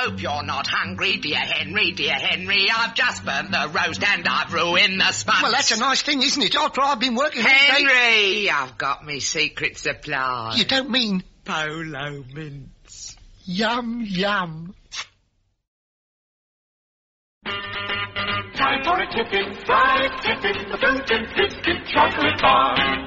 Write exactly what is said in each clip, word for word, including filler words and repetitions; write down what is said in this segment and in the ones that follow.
hope you're not hungry, dear Henry, dear Henry. I've just burnt the roast and I've ruined the sponge. Well, that's a nice thing, isn't it? After I've been working all day... Henry, I've got me secret supply. You don't mean... Polo mints. Yum, yum. Time for a tiffin, fried tiffin, the fruit and biscuit chocolate bar.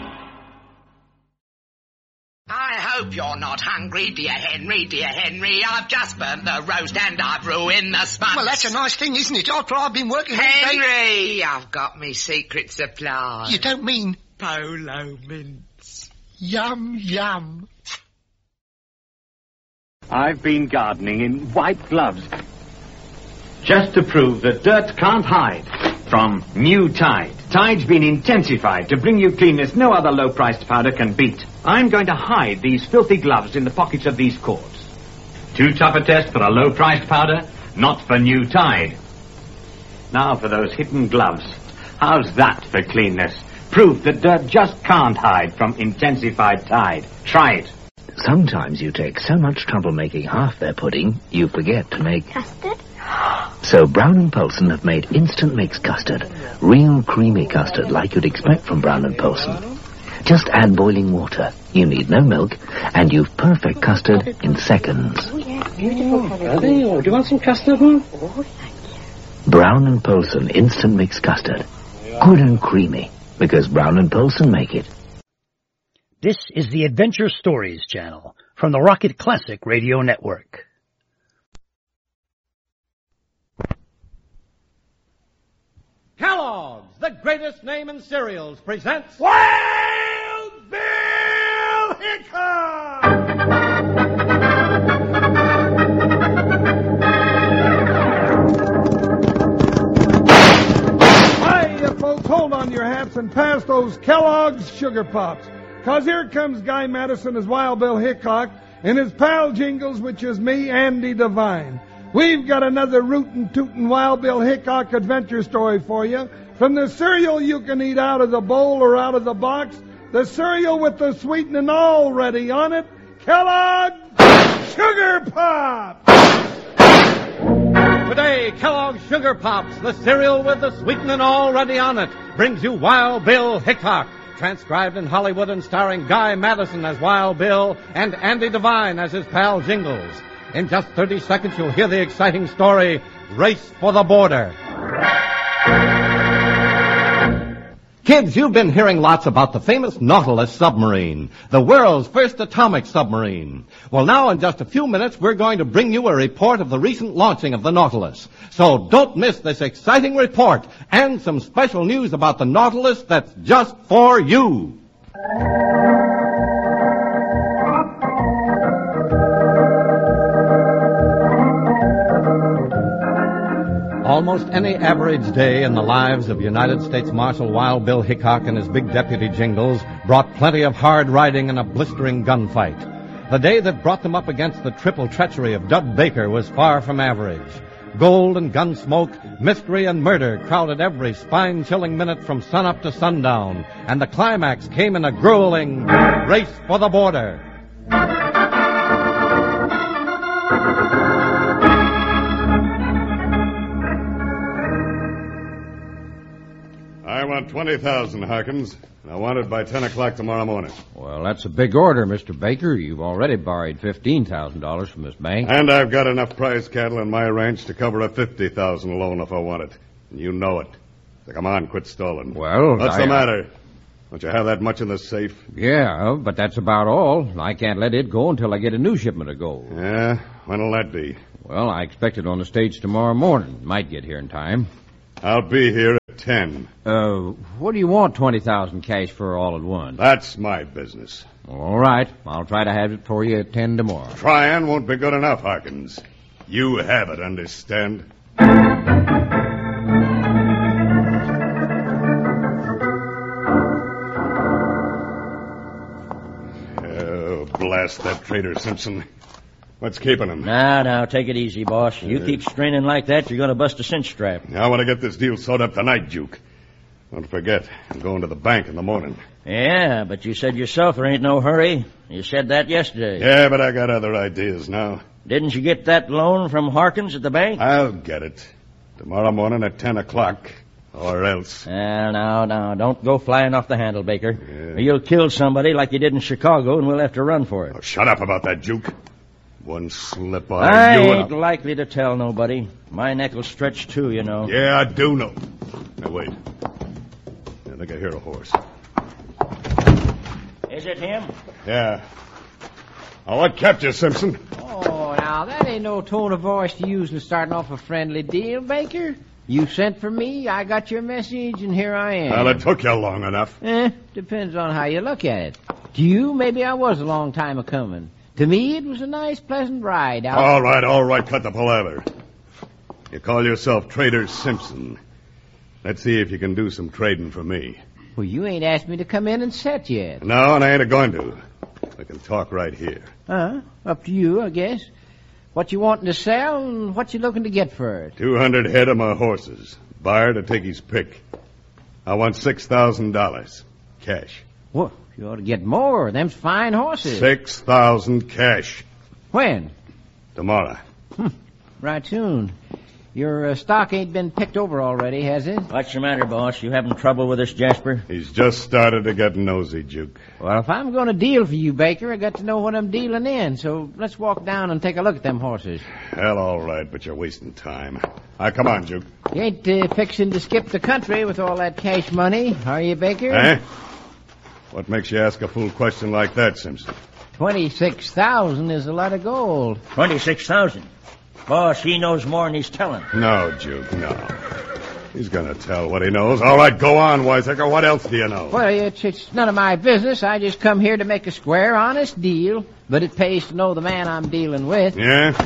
I hope you're not hungry, dear Henry, dear Henry. I've just burnt the roast and I've ruined the sponge. Well, that's a nice thing, isn't it? After I've been working all day... Henry, I've got me secret supply. You don't mean... Polo mints. Yum, yum. I've been gardening in white gloves, just to prove that dirt can't hide from new Tide. Tide's been intensified to bring you cleanness no other low-priced powder can beat. I'm going to hide these filthy gloves in the pockets of these cords. Too tough a test for a low-priced powder? Not for new Tide. Now for those hidden gloves. How's that for cleanness? Proof that dirt just can't hide from intensified Tide. Try it. Sometimes you take so much trouble making half their pudding, you forget to make... Custard? So Brown and Polson have made instant mix custard. Real creamy custard like you'd expect from Brown and Polson. Just add boiling water. You need no milk, and you've perfect custard in seconds. Oh, yeah, beautiful colour. Do you want some custard, huh? Oh, thank you. Brown and Polson instant mix custard. Good and creamy, because Brown and Polson make it. This is the Adventure Stories channel from the Rocket Classic Radio Network. Kellogg's, the greatest name in cereals, presents Wild Bill Hickok! Hiya, folks, hold on your hats and pass those Kellogg's Sugar Pops. Cause here comes Guy Madison as Wild Bill Hickok and his pal Jingles, which is me, Andy Devine. We've got another rootin' tootin' Wild Bill Hickok adventure story for you. From the cereal you can eat out of the bowl or out of the box, the cereal with the sweetening already on it, Kellogg's Sugar Pops! Today, Kellogg's Sugar Pops, the cereal with the sweetening already on it, brings you Wild Bill Hickok. Transcribed in Hollywood and starring Guy Madison as Wild Bill and Andy Devine as his pal Jingles. In just thirty seconds, you'll hear the exciting story, Race for the Border. Kids, you've been hearing lots about the famous Nautilus submarine, the world's first atomic submarine. Well, now in just a few minutes, we're going to bring you a report of the recent launching of the Nautilus. So don't miss this exciting report and some special news about the Nautilus that's just for you. Almost any average day in the lives of United States Marshal Wild Bill Hickok and his big deputy Jingles brought plenty of hard riding and a blistering gunfight. The day that brought them up against the triple treachery of Dud Baker was far from average. Gold and gun smoke, mystery and murder crowded every spine-chilling minute from sunup to sundown, and the climax came in a grueling race for the border. I want twenty thousand, Harkins. I want it by ten o'clock tomorrow morning. Well, that's a big order, Mister Baker. You've already borrowed fifteen thousand dollars from this bank. And I've got enough prize cattle in my ranch to cover a fifty thousand dollars loan if I want it. And you know it. So come on, quit stalling. Well, What's I, the matter? Don't you have that much in the safe? Yeah, but that's about all. I can't let it go until I get a new shipment of gold. Yeah? When'll that be? Well, I expect it on the stage tomorrow morning. Might get here in time. I'll be here at ten. Uh, what do you want twenty thousand cash for all at once? That's my business. All right. I'll try to have it for you at ten tomorrow. Trying won't be good enough, Harkins. You have it, understand? Oh, blast that traitor Simpson. What's keeping him? Now, now, take it easy, boss. You Uh, keep straining like that, you're going to bust a cinch strap. I want to get this deal sewed up tonight, Duke. Don't forget, I'm going to the bank in the morning. Yeah, but you said yourself there ain't no hurry. You said that yesterday. Yeah, but I got other ideas now. Didn't you get that loan from Harkins at the bank? I'll get it. Tomorrow morning at ten o'clock. Or else. Well, now, now, don't go flying off the handle, Baker. Yeah. Or you'll kill somebody like you did in Chicago, and we'll have to run for it. Oh, shut up about that, Juke. One slip on I you ain't and likely to tell nobody. My neck will stretch, too, you know. Yeah, I do know. Now, wait. I think I hear a horse. Is it him? Yeah. Oh, what kept you, Simpson? Oh, now, that ain't no tone of voice to use in starting off a friendly deal, Baker. You sent for me, I got your message, and here I am. Well, it took you long enough. Eh, depends on how you look at it. To you, maybe I was a long time a-coming. To me, it was a nice, pleasant ride out. All right, all right, cut the palaver. You call yourself Trader Simpson. Let's see if you can do some trading for me. Well, you ain't asked me to come in and set yet. No, and I ain't going to. We can talk right here. Uh, up to you, I guess. What you wanting to sell and what you looking to get for it? Two hundred head of my horses. Buyer to take his pick. I want six thousand dollars. Cash. Well, you ought to get more. Them's fine horses. Six thousand cash. When? Tomorrow. Hm, right soon. Your uh, stock ain't been picked over already, has it? What's the matter, boss? You having trouble with this, Jasper? He's just started to get nosy, Juke. Well, if I'm going to deal for you, Baker, I got to know what I'm dealing in. So let's walk down and take a look at them horses. Hell, all right, but you're wasting time. All right, come on, Juke. You ain't uh, fixing to skip the country with all that cash money, are you, Baker? Eh? What makes you ask a fool question like that, Simpson? Twenty-six thousand is a lot of gold. Twenty-six thousand? Boss, he knows more than he's telling. No, Juke, no. He's going to tell what he knows. All right, go on, Wiseacre. What else do you know? Well, it's, it's none of my business. I just come here to make a square, honest deal. But it pays to know the man I'm dealing with. Yeah?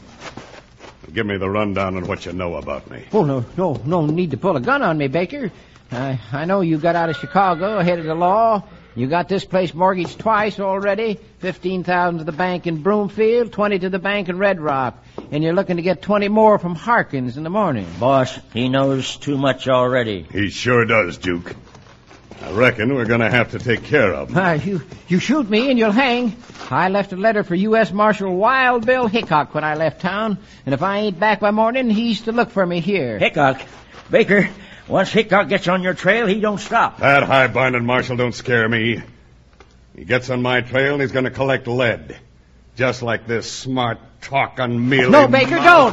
Give me the rundown on what you know about me. Oh, no, no, no need to pull a gun on me, Baker. I, I know you got out of Chicago ahead of the law. You got this place mortgaged twice already. Fifteen thousand to the bank in Broomfield, twenty to the bank in Red Rock. And you're looking to get twenty more from Harkins in the morning. Boss, he knows too much already. He sure does, Duke. I reckon we're going to have to take care of him. Uh, you, you shoot me and you'll hang. I left a letter for U S Marshal Wild Bill Hickok when I left town. And if I ain't back by morning, he's to look for me here. Hickok? Baker, once Hickok gets on your trail, he don't stop. That high-binding marshal don't scare me. He gets on my trail and he's going to collect lead. Just like this smart, talking, mealy... No, Baker, don't!